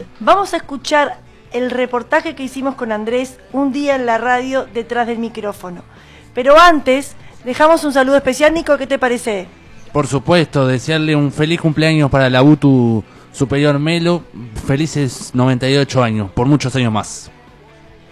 Vamos a escuchar el reportaje que hicimos con Andrés un día en la radio detrás del micrófono. Pero antes, dejamos un saludo especial. Nico, ¿qué te parece? Por supuesto, desearle un feliz cumpleaños para la UTU Superior Melo. Felices 98 años, por muchos años más.